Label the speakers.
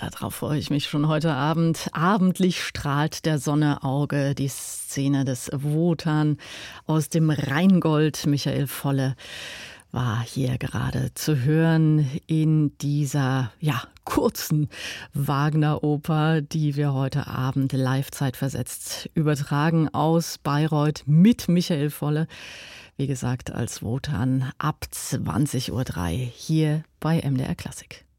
Speaker 1: darauf freue ich mich schon heute Abend. Abendlich strahlt der Sonne Auge, die Szene des Wotan aus dem Rheingold. Michael Volle war hier gerade zu hören in dieser kurzen Wagner-Oper, die wir heute Abend live zeitversetzt übertragen aus Bayreuth mit Michael Volle. Wie gesagt, als Wotan ab 20:03 Uhr hier bei MDR Klassik.